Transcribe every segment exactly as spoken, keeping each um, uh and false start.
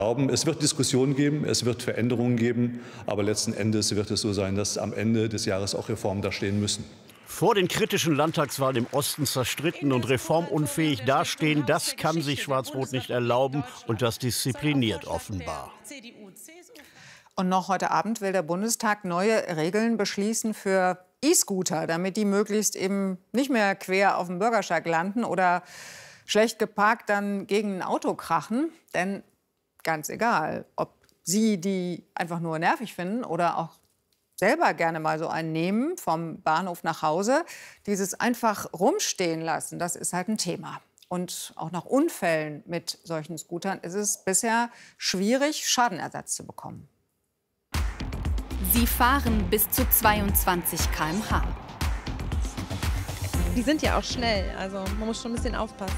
Es wird Diskussionen geben, es wird Veränderungen geben, aber letzten Endes wird es so sein, dass am Ende des Jahres auch Reformen da stehen müssen. Vor den kritischen Landtagswahlen im Osten zerstritten und reformunfähig dastehen, das kann sich Schwarz-Rot nicht erlauben und das diszipliniert offenbar. Und noch heute Abend will der Bundestag neue Regeln beschließen für E-Scooter, damit die möglichst eben nicht mehr quer auf dem Bürgersteig landen oder schlecht geparkt dann gegen ein Auto krachen. Denn ganz egal, ob Sie die einfach nur nervig finden oder auch selber gerne mal so einen nehmen vom Bahnhof nach Hause, dieses einfach rumstehen lassen, das ist halt ein Thema. Und auch nach Unfällen mit solchen Scootern ist es bisher schwierig, Schadenersatz zu bekommen. Sie fahren bis zu zweiundzwanzig Kilometer pro Stunde. Die sind ja auch schnell, also man muss schon ein bisschen aufpassen.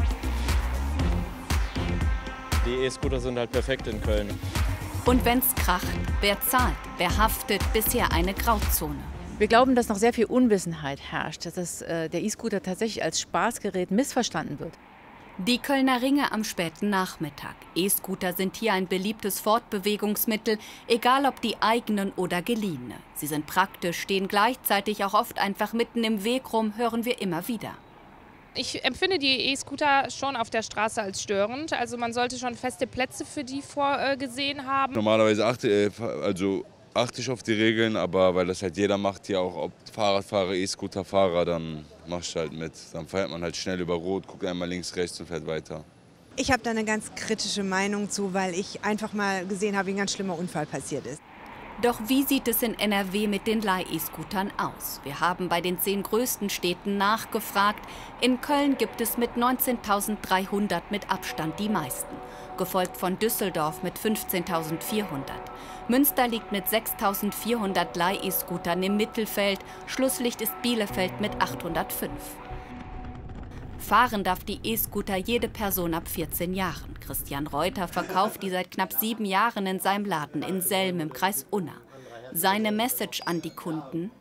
Die E-Scooter sind halt perfekt in Köln. Und wenn's kracht, wer zahlt, wer haftet, bisher eine Grauzone. Wir glauben, dass noch sehr viel Unwissenheit herrscht, dass das, äh, der E-Scooter tatsächlich als Spaßgerät missverstanden wird. Die Kölner Ringe am späten Nachmittag. E-Scooter sind hier ein beliebtes Fortbewegungsmittel, egal ob die eigenen oder geliehene. Sie sind praktisch, stehen gleichzeitig auch oft einfach mitten im Weg rum, hören wir immer wieder. Ich empfinde die E-Scooter schon auf der Straße als störend. Also man sollte schon feste Plätze für die vorgesehen haben. Normalerweise achte, also achte ich auf die Regeln, aber weil das halt jeder macht, hier auch ob Fahrradfahrer, E-Scooter-Fahrer, dann machst du halt mit. Dann fährt man halt schnell über Rot, guckt einmal links, rechts und fährt weiter. Ich habe da eine ganz kritische Meinung zu, weil ich einfach mal gesehen habe, wie ein ganz schlimmer Unfall passiert ist. Doch wie sieht es in N R W mit den Leih-E-Scootern aus? Wir haben bei den zehn größten Städten nachgefragt. In Köln gibt es mit neunzehntausenddreihundert mit Abstand die meisten. Gefolgt von Düsseldorf mit fünfzehntausendvierhundert. Münster liegt mit sechstausendvierhundert Leih-E-Scootern im Mittelfeld. Schlusslicht ist Bielefeld mit achthundertfünf. Fahren darf die E-Scooter jede Person ab vierzehn Jahren. Christian Reuter verkauft die seit knapp sieben Jahren in seinem Laden in Selm im Kreis Unna. Seine Message an die Kunden: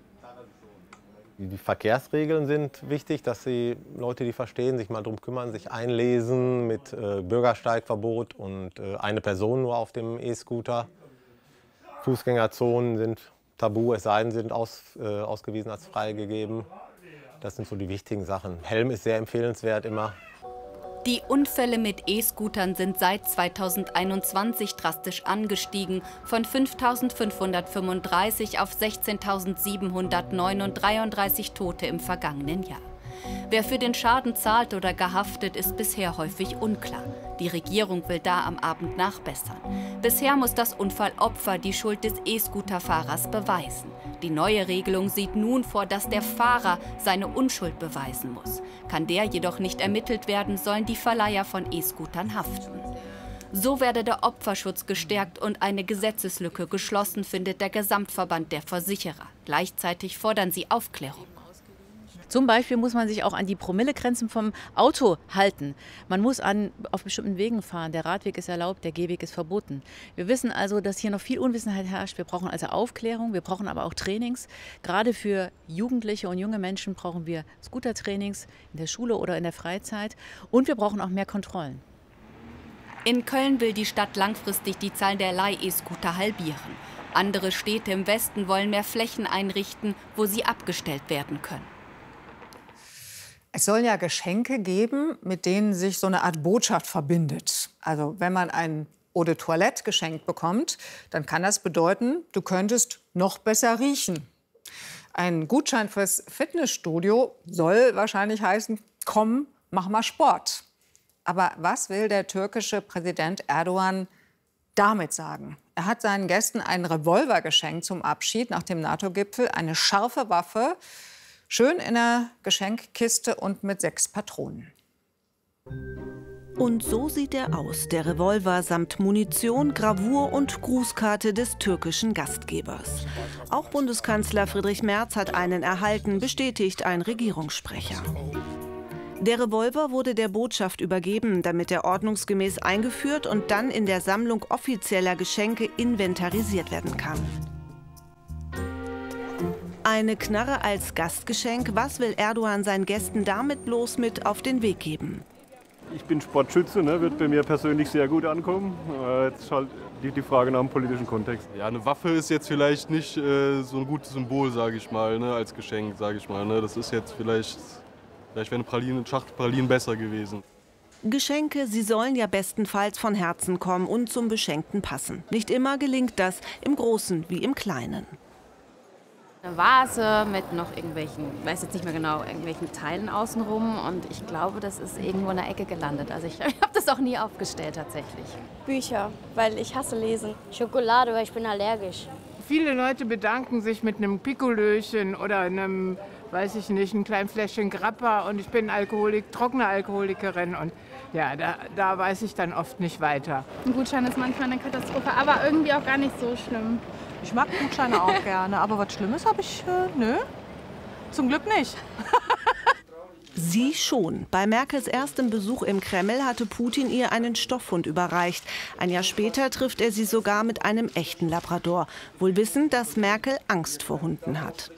Die Verkehrsregeln sind wichtig, dass die Leute die verstehen, sich mal darum kümmern, sich einlesen mit äh, Bürgersteigverbot und äh, eine Person nur auf dem E-Scooter. Fußgängerzonen sind tabu, es sei denn, sie sind aus, äh, ausgewiesen als freigegeben. Das sind so die wichtigen Sachen. Helm ist sehr empfehlenswert immer. Die Unfälle mit E-Scootern sind seit zweitausendeinundzwanzig drastisch angestiegen, von fünftausendfünfhundertfünfunddreißig auf sechzehntausendsiebenhundertneun und dreiunddreißig Tote im vergangenen Jahr. Wer für den Schaden zahlt oder gehaftet, ist bisher häufig unklar. Die Regierung will da am Abend nachbessern. Bisher muss das Unfallopfer die Schuld des E-Scooter-Fahrers beweisen. Die neue Regelung sieht nun vor, dass der Fahrer seine Unschuld beweisen muss. Kann der jedoch nicht ermittelt werden, sollen die Verleiher von E-Scootern haften. So werde der Opferschutz gestärkt und eine Gesetzeslücke geschlossen, findet der Gesamtverband der Versicherer. Gleichzeitig fordern sie Aufklärung. Zum Beispiel muss man sich auch an die Promillegrenzen vom Auto halten. Man muss an, auf bestimmten Wegen fahren. Der Radweg ist erlaubt, der Gehweg ist verboten. Wir wissen also, dass hier noch viel Unwissenheit herrscht. Wir brauchen also Aufklärung, wir brauchen aber auch Trainings. Gerade für Jugendliche und junge Menschen brauchen wir Scootertrainings in der Schule oder in der Freizeit. Und wir brauchen auch mehr Kontrollen. In Köln will die Stadt langfristig die Zahl der Leih-E-Scooter halbieren. Andere Städte im Westen wollen mehr Flächen einrichten, wo sie abgestellt werden können. Es soll ja Geschenke geben, mit denen sich so eine Art Botschaft verbindet. Also wenn man ein Eau de Toilette geschenkt bekommt, dann kann das bedeuten, du könntest noch besser riechen. Ein Gutschein fürs Fitnessstudio soll wahrscheinlich heißen, komm, mach mal Sport. Aber was will der türkische Präsident Erdogan damit sagen? Er hat seinen Gästen einen Revolver geschenkt zum Abschied nach dem NATO-Gipfel, eine scharfe Waffe, schön in der Geschenkkiste und mit sechs Patronen. Und so sieht er aus, der Revolver samt Munition, Gravur und Grußkarte des türkischen Gastgebers. Auch Bundeskanzler Friedrich Merz hat einen erhalten, bestätigt ein Regierungssprecher. Der Revolver wurde der Botschaft übergeben, damit er ordnungsgemäß eingeführt und dann in der Sammlung offizieller Geschenke inventarisiert werden kann. Eine Knarre als Gastgeschenk, was will Erdogan seinen Gästen damit bloß mit auf den Weg geben? Ich bin Sportschütze, ne, wird bei mir persönlich sehr gut ankommen. Äh, jetzt ist halt die, die Frage nach dem politischen Kontext. Ja, eine Waffe ist jetzt vielleicht nicht äh, so ein gutes Symbol, sage ich mal, ne, als Geschenk, sage ich mal. Ne. Das ist jetzt vielleicht, vielleicht wäre eine Praline, Schachtel Pralinen besser gewesen. Geschenke, sie sollen ja bestenfalls von Herzen kommen und zum Beschenkten passen. Nicht immer gelingt das, im Großen wie im Kleinen. Eine Vase mit noch irgendwelchen, ich weiß jetzt nicht mehr genau, irgendwelchen Teilen außenrum. Und ich glaube, das ist irgendwo in der Ecke gelandet. Also ich, ich habe das auch nie aufgestellt tatsächlich. Bücher, weil ich hasse Lesen. Schokolade, weil ich bin allergisch. Viele Leute bedanken sich mit einem Pikolöchen oder einem, weiß ich nicht, ein kleines Fläschchen Grappa. Und ich bin Alkoholik, trockene Alkoholikerin. Und ja, da, da weiß ich dann oft nicht weiter. Ein Gutschein ist manchmal eine Katastrophe, aber irgendwie auch gar nicht so schlimm. Ich mag Gutscheine auch gerne, aber was Schlimmes habe ich, äh, nö, zum Glück nicht. Sie schon. Bei Merkels erstem Besuch im Kreml hatte Putin ihr einen Stoffhund überreicht. Ein Jahr später trifft er sie sogar mit einem echten Labrador. Wohl wissend, dass Merkel Angst vor Hunden hat.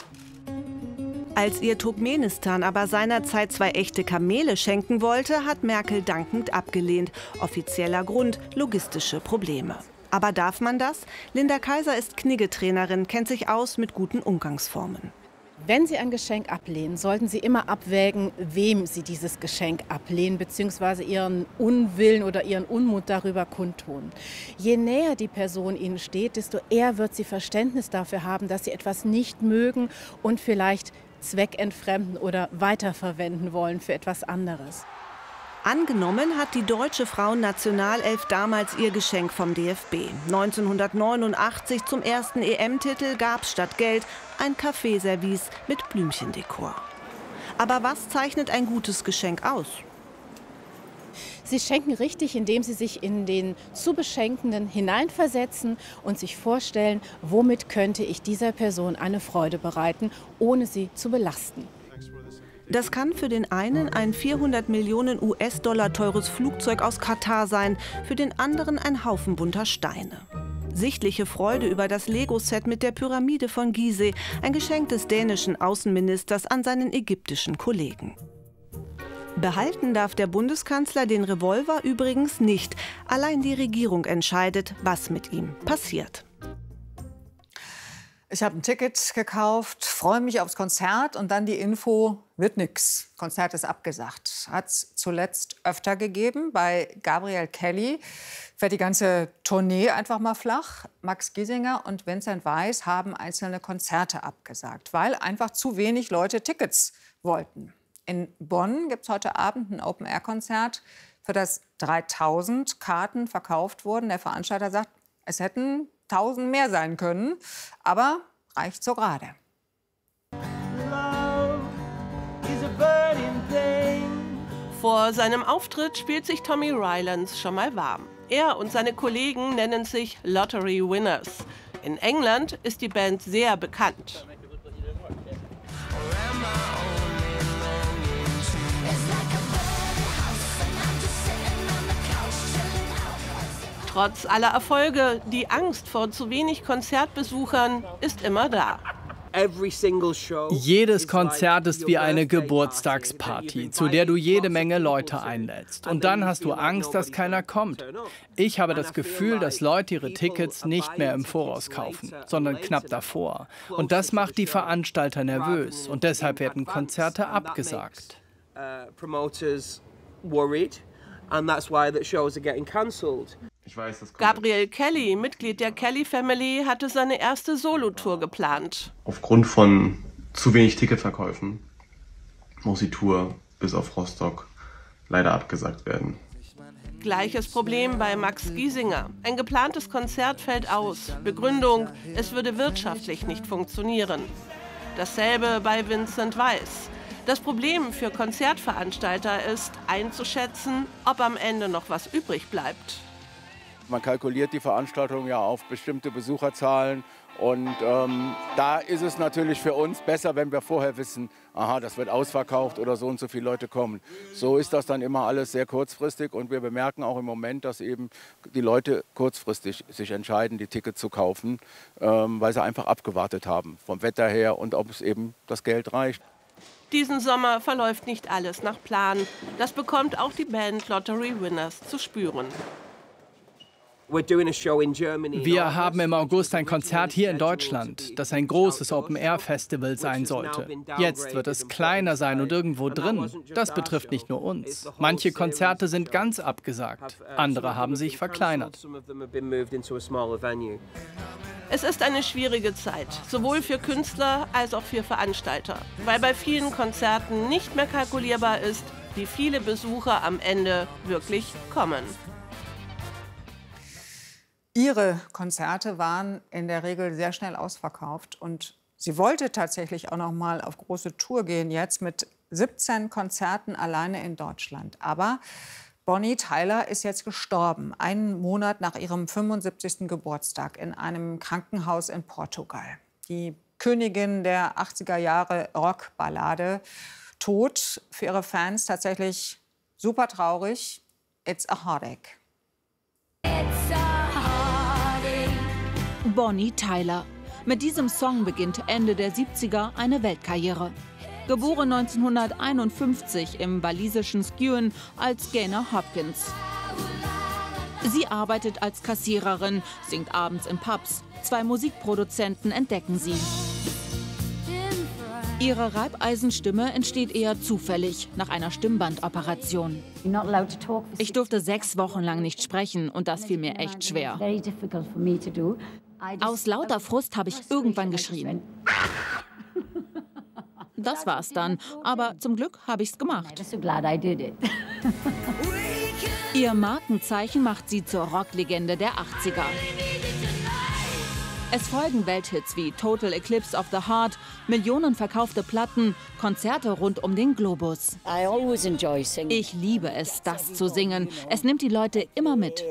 Als ihr Turkmenistan aber seinerzeit zwei echte Kamele schenken wollte, hat Merkel dankend abgelehnt. Offizieller Grund: logistische Probleme. Aber darf man das? Linda Kaiser ist Knigge-Trainerin, kennt sich aus mit guten Umgangsformen. Wenn Sie ein Geschenk ablehnen, sollten Sie immer abwägen, wem Sie dieses Geschenk ablehnen, beziehungsweise Ihren Unwillen oder Ihren Unmut darüber kundtun. Je näher die Person Ihnen steht, desto eher wird sie Verständnis dafür haben, dass Sie etwas nicht mögen und vielleicht zweckentfremden oder weiterverwenden wollen für etwas anderes. Angenommen hat die deutsche Frauennationalelf damals ihr Geschenk vom D F B. neunzehnhundertneunundachtzig zum ersten E M-Titel gab es statt Geld ein Kaffeeservice mit Blümchendekor. Aber was zeichnet ein gutes Geschenk aus? Sie schenken richtig, indem Sie sich in den zu Beschenkenden hineinversetzen und sich vorstellen, womit könnte ich dieser Person eine Freude bereiten, ohne sie zu belasten. Das kann für den einen ein vierhundert Millionen US-Dollar teures Flugzeug aus Katar sein, für den anderen ein Haufen bunter Steine. Sichtliche Freude über das Lego-Set mit der Pyramide von Gizeh, ein Geschenk des dänischen Außenministers an seinen ägyptischen Kollegen. Behalten darf der Bundeskanzler den Revolver übrigens nicht. Allein die Regierung entscheidet, was mit ihm passiert. Ich habe ein Ticket gekauft, freue mich aufs Konzert und dann die Info, wird nix. Konzert ist abgesagt. Hat es zuletzt öfter gegeben. Bei Gabrielle Kelly fährt die ganze Tournee einfach mal flach. Max Giesinger und Vincent Weiss haben einzelne Konzerte abgesagt, weil einfach zu wenig Leute Tickets wollten. In Bonn gibt es heute Abend ein Open-Air-Konzert, für das dreitausend Karten verkauft wurden. Der Veranstalter sagt, es hätten tausend mehr sein können, aber reicht so gerade. Vor seinem Auftritt spielt sich Tommy Rylance schon mal warm. Er und seine Kollegen nennen sich Lottery Winners. In England ist die Band sehr bekannt. Trotz aller Erfolge, die Angst vor zu wenig Konzertbesuchern ist immer da. Jedes Konzert ist wie eine Geburtstagsparty, zu der du jede Menge Leute einlädst. Und dann hast du Angst, dass keiner kommt. Ich habe das Gefühl, dass Leute ihre Tickets nicht mehr im Voraus kaufen, sondern knapp davor. Und das macht die Veranstalter nervös. Und deshalb werden Konzerte abgesagt. Gabrielle Kelly, Mitglied der Kelly Family, hatte seine erste Solo-Tour geplant. Aufgrund von zu wenig Ticketverkäufen muss die Tour bis auf Rostock leider abgesagt werden. Gleiches Problem bei Max Giesinger. Ein geplantes Konzert fällt aus. Begründung, es würde wirtschaftlich nicht funktionieren. Dasselbe bei Vincent Weiss. Das Problem für Konzertveranstalter ist, einzuschätzen, ob am Ende noch was übrig bleibt. Man kalkuliert die Veranstaltung ja auf bestimmte Besucherzahlen. Und ähm, da ist es natürlich für uns besser, wenn wir vorher wissen, aha, das wird ausverkauft oder so und so viele Leute kommen. So ist das dann immer alles sehr kurzfristig. Und wir bemerken auch im Moment, dass eben die Leute kurzfristig sich entscheiden, die Tickets zu kaufen, ähm, weil sie einfach abgewartet haben, vom Wetter her und ob es eben das Geld reicht. Diesen Sommer verläuft nicht alles nach Plan. Das bekommt auch die Band Lottery Winners zu spüren. Wir haben im August ein Konzert hier in Deutschland, das ein großes Open-Air-Festival sein sollte. Jetzt wird es kleiner sein und irgendwo drin. Das betrifft nicht nur uns. Manche Konzerte sind ganz abgesagt, andere haben sich verkleinert. Es ist eine schwierige Zeit, sowohl für Künstler als auch für Veranstalter, weil bei vielen Konzerten nicht mehr kalkulierbar ist, wie viele Besucher am Ende wirklich kommen. Ihre Konzerte waren in der Regel sehr schnell ausverkauft und sie wollte tatsächlich auch noch mal auf große Tour gehen, jetzt mit siebzehn Konzerten alleine in Deutschland. Aber Bonnie Tyler ist jetzt gestorben, einen Monat nach ihrem fünfundsiebzigsten Geburtstag in einem Krankenhaus in Portugal. Die Königin der achtziger Jahre Rockballade, tot, für ihre Fans tatsächlich super traurig. It's a heartache. Bonnie Tyler. Mit diesem Song beginnt Ende der siebziger eine Weltkarriere. Geboren neunzehnhunderteinundfünfzig im walisischen Skewen als Gaynor Hopkins. Sie arbeitet als Kassiererin, singt abends in Pubs. Zwei Musikproduzenten entdecken sie. Ihre Reibeisenstimme entsteht eher zufällig nach einer Stimmbandoperation. Ich durfte sechs Wochen lang nicht sprechen und das fiel mir echt schwer. Aus lauter Frust habe ich irgendwann geschrien. Das war's dann, aber zum Glück habe ich's gemacht. Ihr Markenzeichen macht sie zur Rocklegende der achtziger. Es folgen Welthits wie Total Eclipse of the Heart, Millionen verkaufte Platten, Konzerte rund um den Globus. Ich liebe es, das zu singen. Es nimmt die Leute immer mit.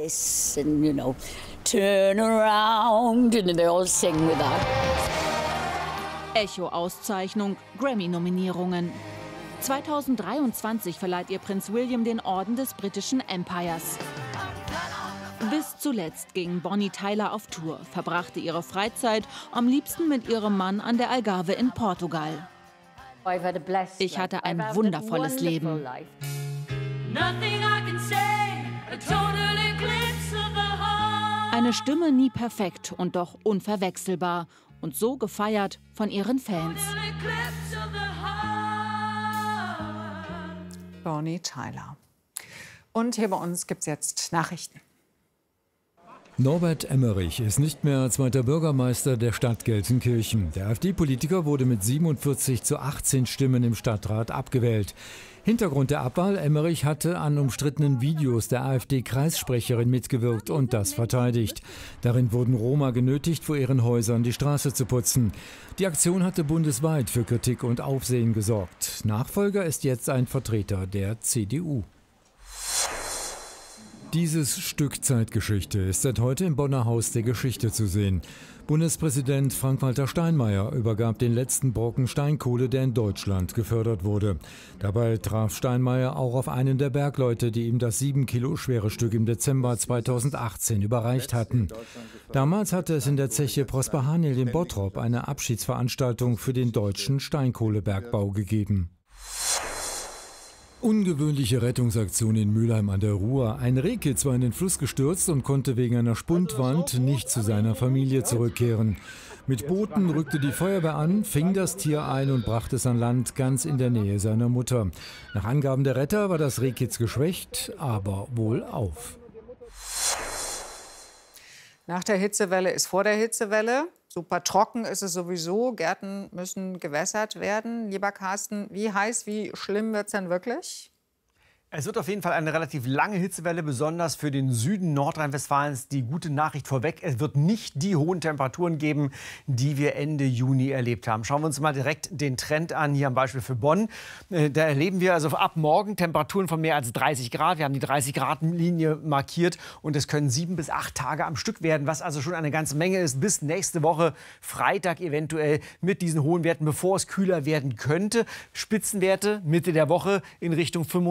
Echo-Auszeichnung, Grammy-Nominierungen. zweitausenddreiundzwanzig verleiht ihr Prinz William den Orden des britischen Empires. Bis zuletzt ging Bonnie Tyler auf Tour, verbrachte ihre Freizeit am liebsten mit ihrem Mann an der Algarve in Portugal. Ich hatte ein wundervolles Leben. Eine Stimme nie perfekt und doch unverwechselbar und so gefeiert von ihren Fans. Bonnie Tyler. Und hier bei uns gibt es jetzt Nachrichten. Norbert Emmerich ist nicht mehr zweiter Bürgermeister der Stadt Gelsenkirchen. Der AfD-Politiker wurde mit siebenundvierzig zu achtzehn Stimmen im Stadtrat abgewählt. Hintergrund der Abwahl: Emmerich hatte an umstrittenen Videos der AfD-Kreissprecherin mitgewirkt und das verteidigt. Darin wurden Roma genötigt, vor ihren Häusern die Straße zu putzen. Die Aktion hatte bundesweit für Kritik und Aufsehen gesorgt. Nachfolger ist jetzt ein Vertreter der C D U. Dieses Stück Zeitgeschichte ist seit heute im Bonner Haus der Geschichte zu sehen. Bundespräsident Frank-Walter Steinmeier übergab den letzten Brocken Steinkohle, der in Deutschland gefördert wurde. Dabei traf Steinmeier auch auf einen der Bergleute, die ihm das sieben Kilo schwere Stück im Dezember zweitausendachtzehn überreicht hatten. Damals hatte es in der Zeche Prosper Haniel in Bottrop eine Abschiedsveranstaltung für den deutschen Steinkohlebergbau gegeben. Ungewöhnliche Rettungsaktion in Mülheim an der Ruhr. Ein Rehkitz war in den Fluss gestürzt und konnte wegen einer Spundwand nicht zu seiner Familie zurückkehren. Mit Booten rückte die Feuerwehr an, fing das Tier ein und brachte es an Land ganz in der Nähe seiner Mutter. Nach Angaben der Retter war das Rehkitz geschwächt, aber wohlauf. Nach der Hitzewelle ist vor der Hitzewelle. Super trocken ist es sowieso. Gärten müssen gewässert werden. Lieber Carsten, wie heiß, wie schlimm wird es denn wirklich? Es wird auf jeden Fall eine relativ lange Hitzewelle, besonders für den Süden Nordrhein-Westfalens. Die gute Nachricht vorweg: Es wird nicht die hohen Temperaturen geben, die wir Ende Juni erlebt haben. Schauen wir uns mal direkt den Trend an, hier am Beispiel für Bonn. Da erleben wir also ab morgen Temperaturen von mehr als dreißig Grad. Wir haben die dreißig Grad Linie markiert und es können sieben bis acht Tage am Stück werden, was also schon eine ganze Menge ist. Bis nächste Woche Freitag eventuell mit diesen hohen Werten, bevor es kühler werden könnte. Spitzenwerte Mitte der Woche in Richtung fünfunddreißig,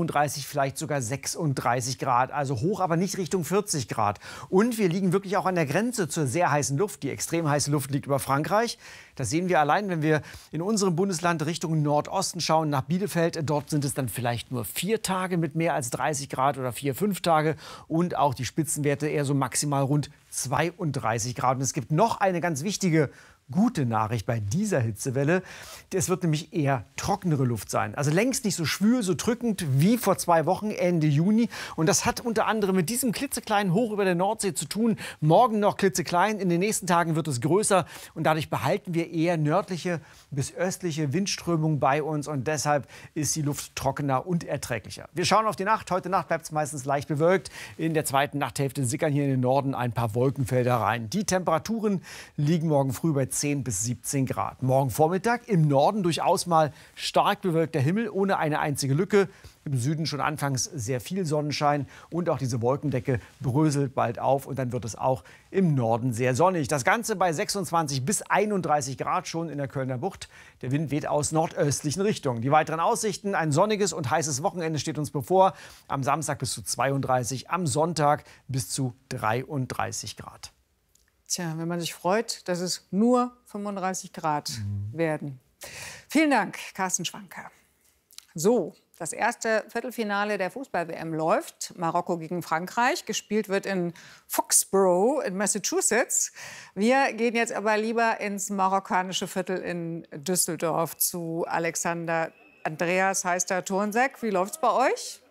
vielleicht sogar sechsunddreißig Grad. Also hoch, aber nicht Richtung vierzig Grad. Und wir liegen wirklich auch an der Grenze zur sehr heißen Luft. Die extrem heiße Luft liegt über Frankreich. Das sehen wir allein, wenn wir in unserem Bundesland Richtung Nordosten schauen, nach Bielefeld. Dort sind es dann vielleicht nur vier Tage mit mehr als dreißig Grad oder vier, fünf Tage. Und auch die Spitzenwerte eher so maximal rund zweiunddreißig Grad. Und es gibt noch eine ganz wichtige gute Nachricht bei dieser Hitzewelle. Es wird nämlich eher trockenere Luft sein. Also längst nicht so schwül, so drückend wie vor zwei Wochen, Ende Juni. Und das hat unter anderem mit diesem klitzekleinen Hoch über der Nordsee zu tun. Morgen noch klitzeklein, in den nächsten Tagen wird es größer. Und dadurch behalten wir eher nördliche bis östliche Windströmungen bei uns. Und deshalb ist die Luft trockener und erträglicher. Wir schauen auf die Nacht. Heute Nacht bleibt es meistens leicht bewölkt. In der zweiten Nachthälfte sickern hier in den Norden ein paar Wolkenfelder rein. Die Temperaturen liegen morgen früh bei zehn bis siebzehn Grad. Morgen Vormittag im Norden durchaus mal stark bewölkter Himmel ohne eine einzige Lücke. Im Süden schon anfangs sehr viel Sonnenschein und auch diese Wolkendecke bröselt bald auf und dann wird es auch im Norden sehr sonnig. Das Ganze bei sechsundzwanzig bis einunddreißig Grad schon in der Kölner Bucht. Der Wind weht aus nordöstlichen Richtungen. Die weiteren Aussichten: ein sonniges und heißes Wochenende steht uns bevor. Am Samstag bis zu zweiunddreißig, am Sonntag bis zu dreiunddreißig Grad. Tja, wenn man sich freut, dass es nur fünfunddreißig Grad mhm. werden. Vielen Dank, Carsten Schwanker. So, das erste Viertelfinale der Fußball-W M läuft. Marokko gegen Frankreich. Gespielt wird in Foxborough in Massachusetts. Wir gehen jetzt aber lieber ins marokkanische Viertel in Düsseldorf zu Alexander Andreas Heister-Thornseck. Wie läuft's bei euch?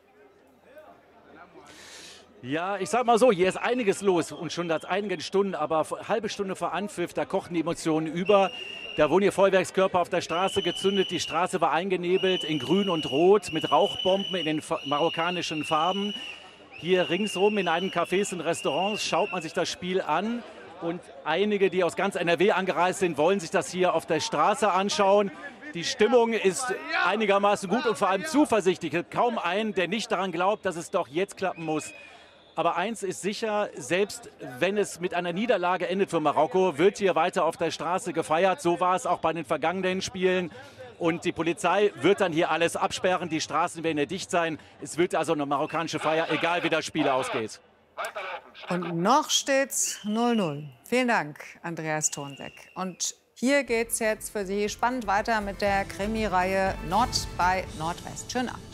Ja, ich sag mal so, hier ist einiges los und schon seit einigen Stunden, aber eine halbe Stunde vor Anpfiff, da kochten die Emotionen über. Da wurden hier Feuerwerkskörper auf der Straße gezündet, die Straße war eingenebelt in grün und rot mit Rauchbomben in den marokkanischen Farben. Hier ringsrum in einigen Cafés und Restaurants schaut man sich das Spiel an und einige, die aus ganz N R W angereist sind, wollen sich das hier auf der Straße anschauen. Die Stimmung ist einigermaßen gut und vor allem zuversichtlich. Kaum einen, der nicht daran glaubt, dass es doch jetzt klappen muss. Aber eins ist sicher, selbst wenn es mit einer Niederlage endet für Marokko, wird hier weiter auf der Straße gefeiert. So war es auch bei den vergangenen Spielen. Und die Polizei wird dann hier alles absperren, die Straßen werden ja dicht sein. Es wird also eine marokkanische Feier, egal wie das Spiel ausgeht. Und noch steht's null null. Vielen Dank, Andreas Thornseck. Und hier geht's jetzt für Sie spannend weiter mit der Krimi-Reihe Nord bei Nordwest. Schönen Abend.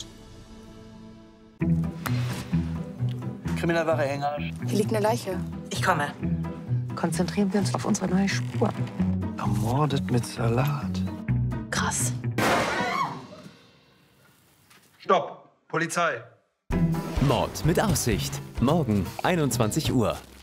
Kriminalware Hänger. Hier liegt eine Leiche. Ich komme. Konzentrieren wir uns auf unsere neue Spur. Ermordet mit Salat. Krass. Stopp! Polizei! Mord mit Aussicht. Morgen einundzwanzig Uhr.